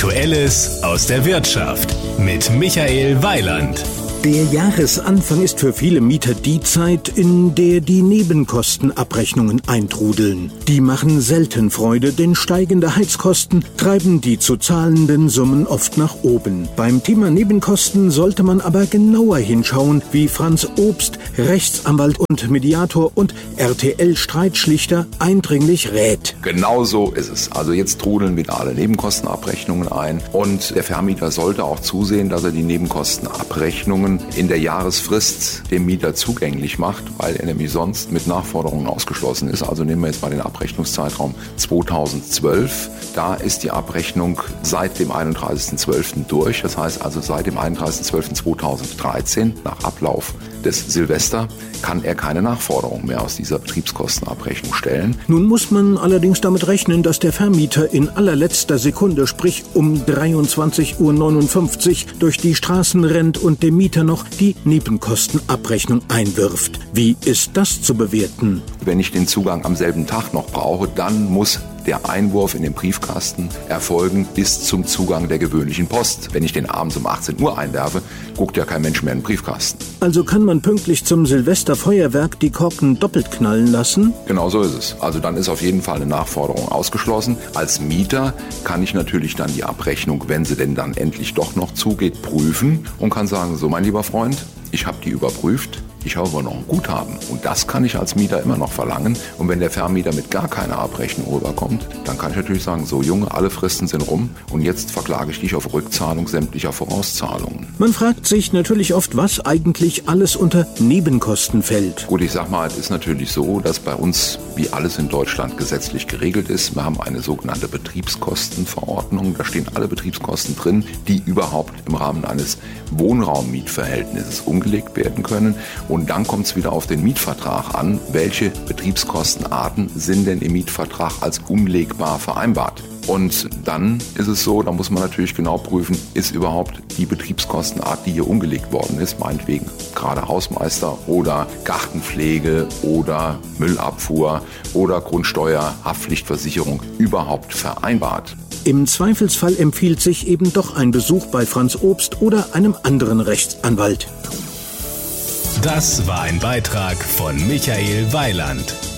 Aktuelles aus der Wirtschaft mit Michael Weiland. Der Jahresanfang ist für viele Mieter die Zeit, in der die Nebenkostenabrechnungen eintrudeln. Die machen selten Freude, denn steigende Heizkosten treiben die zu zahlenden Summen oft nach oben. Beim Thema Nebenkosten sollte man aber genauer hinschauen, wie Franz Obst, Rechtsanwalt und Mediator und RTL-Streitschlichter eindringlich rät. Genau so ist es. Also jetzt trudeln wieder alle Nebenkostenabrechnungen ein und der Vermieter sollte auch zusehen, dass er die Nebenkostenabrechnungen in der Jahresfrist dem Mieter zugänglich macht, weil er nämlich sonst mit Nachforderungen ausgeschlossen ist. Also nehmen wir jetzt mal den Abrechnungszeitraum 2012. Da ist die Abrechnung seit dem 31.12. durch. Das heißt also seit dem 31.12.2013, nach Ablauf des Silvester, kann er keine Nachforderung mehr aus dieser Betriebskostenabrechnung stellen. Nun muss man allerdings damit rechnen, dass der Vermieter in allerletzter Sekunde, sprich um 23:59 Uhr, durch die Straßen rennt und dem Mieter noch die Nebenkostenabrechnung einwirft. Wie ist das zu bewerten? Wenn ich den Zugang am selben Tag noch brauche, dann muss der Einwurf in den Briefkasten erfolgen bis zum Zugang der gewöhnlichen Post. Wenn ich den abends um 18 Uhr einwerfe, guckt ja kein Mensch mehr in den Briefkasten. Also kann man pünktlich zum Silvesterfeuerwerk die Korken doppelt knallen lassen? Genau so ist es. Also dann ist auf jeden Fall eine Nachforderung ausgeschlossen. Als Mieter kann ich natürlich dann die Abrechnung, wenn sie denn dann endlich doch noch zugeht, prüfen und kann sagen, so mein lieber Freund, ich habe die überprüft. Ich habe aber noch ein Guthaben und das kann ich als Mieter immer noch verlangen. Und wenn der Vermieter mit gar keiner Abrechnung rüberkommt, dann kann ich natürlich sagen, so Junge, alle Fristen sind rum und jetzt verklage ich dich auf Rückzahlung sämtlicher Vorauszahlungen. Man fragt sich natürlich oft, was eigentlich alles unter Nebenkosten fällt. Gut, ich sag mal, es ist natürlich so, dass bei uns, wie alles in Deutschland, gesetzlich geregelt ist. Wir haben eine sogenannte Betriebskostenverordnung. Da stehen alle Betriebskosten drin, die überhaupt im Rahmen eines Wohnraummietverhältnisses umgelegt werden können. Und dann kommt es wieder auf den Mietvertrag an, welche Betriebskostenarten sind denn im Mietvertrag als umlegbar vereinbart. Und dann ist es so, da muss man natürlich genau prüfen, ist überhaupt die Betriebskostenart, die hier umgelegt worden ist, meinetwegen gerade Hausmeister oder Gartenpflege oder Müllabfuhr oder Grundsteuer, Haftpflichtversicherung überhaupt vereinbart. Im Zweifelsfall empfiehlt sich eben doch ein Besuch bei Franz Obst oder einem anderen Rechtsanwalt. Das war ein Beitrag von Michael Weiland.